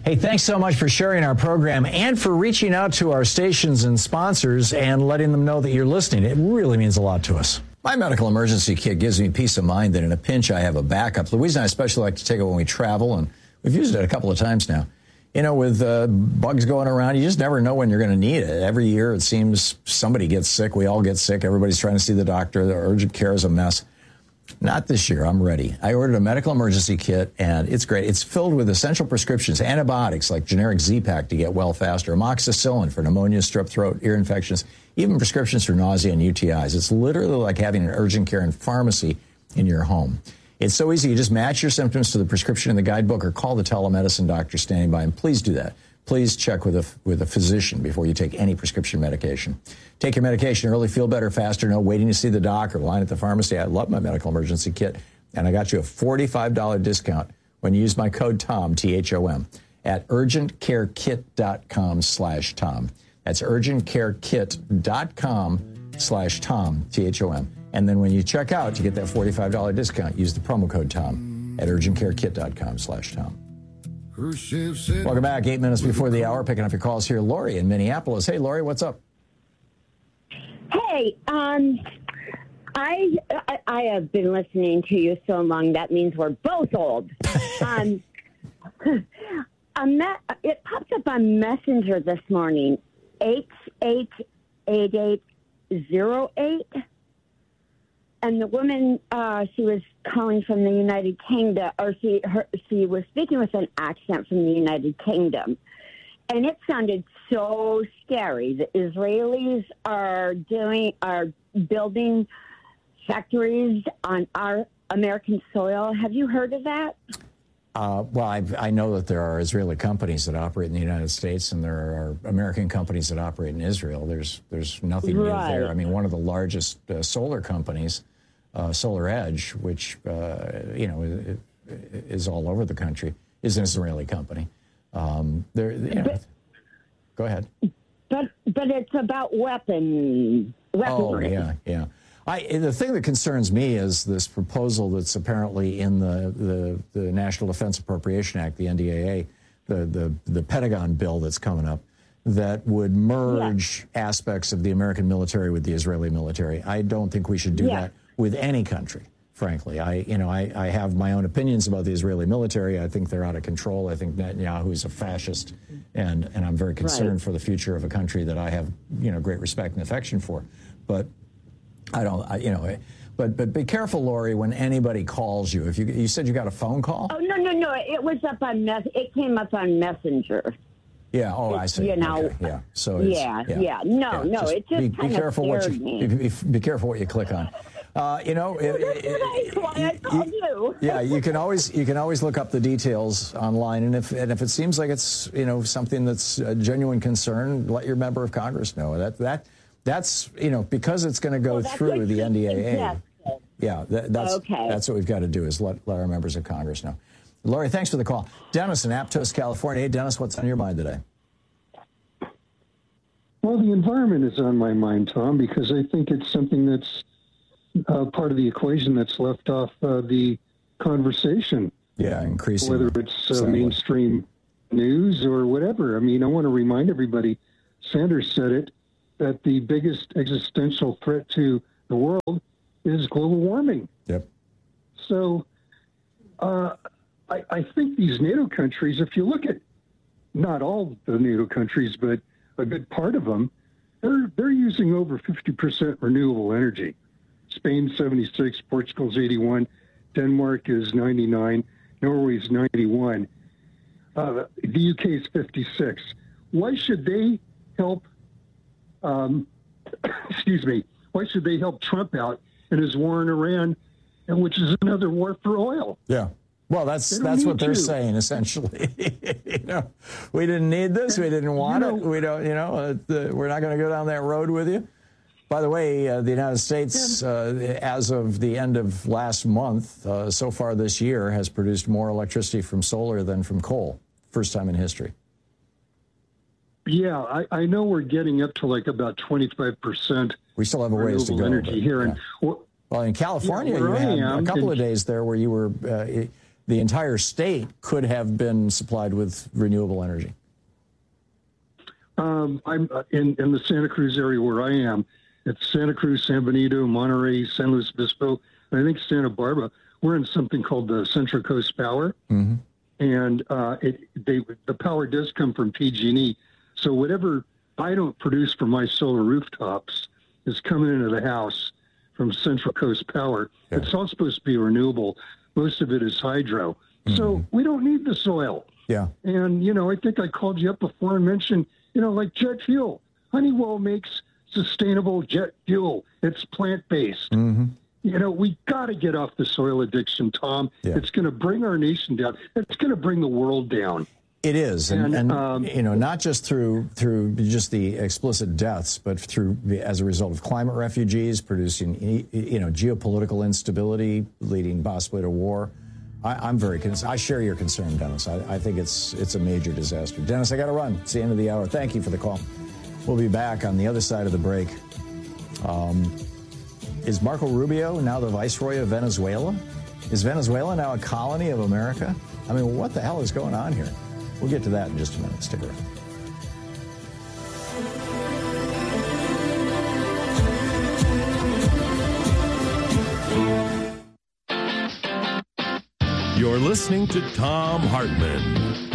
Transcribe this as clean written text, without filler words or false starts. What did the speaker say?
Hey, thanks so much for sharing our program and for reaching out to our stations and sponsors and letting them know that you're listening. It really means a lot to us. My medical emergency kit gives me peace of mind that in a pinch I have a backup. Louise and I especially like to take it when we travel, and we've used it a couple of times now. You know, with bugs going around, you just never know when you're going to need it. Every year it seems somebody gets sick. We all get sick. Everybody's trying to see the doctor. The urgent care is a mess. Not this year. I'm ready. I ordered a medical emergency kit, and it's great. It's filled with essential prescriptions, antibiotics like generic Z-Pak to get well faster, amoxicillin for pneumonia, strep throat, ear infections, even prescriptions for nausea and UTIs. It's literally like having an urgent care and pharmacy in your home. It's so easy. You just match your symptoms to the prescription in the guidebook or call the telemedicine doctor standing by, and please do that. Please check with a physician before you take any prescription medication. Take your medication early, feel better faster, no waiting to see the doc or line at the pharmacy. I love my medical emergency kit, and I got you a $45 discount when you use my code TOM, T-H-O-M, at urgentcarekit.com/Tom. That's urgentcarekit.com/Tom, T-H-O-M. And then when you check out to get that $45 discount, use the promo code TOM at urgentcarekit.com/Tom. Welcome back. 8 minutes before the hour, picking up your calls here. Lori in Minneapolis. Hey, Lori, what's up? Hey, I have been listening to you so long. That means we're both old. It popped up on Messenger this morning. 888808. And the woman, she was calling from the United Kingdom, or she was speaking with an accent from the United Kingdom. And it sounded so scary. The Israelis are building factories on our American soil. Have you heard of that? Well, I know that there are Israeli companies that operate in the United States, and there are American companies that operate in Israel. There's nothing new there. I mean, one of the largest solar companies, Solar Edge, which is all over the country, is an Israeli company. Go ahead. But it's about weaponry. Oh, yeah. The thing that concerns me is this proposal that's apparently in the National Defense Appropriation Act, the NDAA, the Pentagon bill that's coming up, that would merge aspects of the American military with the Israeli military. I don't think we should do that with any country, frankly. I have my own opinions about the Israeli military. I think they're out of control. I think Netanyahu is a fascist, and I'm very concerned for the future of a country that I have great respect and affection for. But but be careful, Lori, when anybody calls you. If you said you got a phone call? Oh, no. It was up on it came up on Messenger. Yeah. Oh, I see. Okay. Yeah. So it's, No. It just be careful be careful what you click on. That's why I called you. Yeah. You can always look up the details online, and if it seems like it's something that's a genuine concern, let your member of Congress know. That's because it's going to go through the NDAA. Yeah, that's what we've got to do is let our members of Congress know. Lori, thanks for the call. Dennis in Aptos, California. Hey, Dennis, what's on your mind today? Well, the environment is on my mind, Tom, because I think it's something that's part of the equation that's left off the conversation. Yeah, increasingly. Whether it's mainstream news or whatever. I mean, I want to remind everybody, Sanders said it, that the biggest existential threat to the world is global warming. Yep. So I think these NATO countries, if you look at not all the NATO countries, but a good part of them, they're using over 50% renewable energy. Spain 76, Portugal's 81, Denmark is 99, Norway's 91, the UK is 56. Why should they help? Why should they help Trump out in his war in Iran, which is another war for oil? Yeah. Well, that's what they're saying, essentially. We didn't need this. We didn't want it. We don't, we're not going to go down that road with you. By the way, the United States, as of the end of last month, so far this year, has produced more electricity from solar than from coal. First time in history. Yeah, I know we're getting up to like about 25%. We still have a ways to go. Energy here. Yeah. Well, in California, you had a couple of days there where you were the entire state could have been supplied with renewable energy. I'm in the Santa Cruz area where I am. It's Santa Cruz, San Benito, Monterey, San Luis Obispo, and I think Santa Barbara. We're in something called the Central Coast Power, and the power does come from PG&E. So whatever I don't produce for my solar rooftops is coming into the house from Central Coast Power. Yeah. It's all supposed to be renewable. Most of it is hydro. So we don't need the soil. Yeah. And, I think I called you up before and mentioned, like jet fuel. Honeywell makes sustainable jet fuel. It's plant-based. We got to get off the soil addiction, Tom. Yeah. It's going to bring our nation down. It's going to bring the world down. It is, and not just through just the explicit deaths, but as a result of climate refugees producing geopolitical instability, leading possibly to war. I'm very concerned. I share your concern, Dennis. I think it's a major disaster. Dennis, I got to run. It's the end of the hour. Thank you for the call. We'll be back on the other side of the break. Is Marco Rubio now the viceroy of Venezuela? Is Venezuela now a colony of America? I mean, what the hell is going on here? We'll get to that in just a minute. Stick around. You're listening to Thom Hartmann.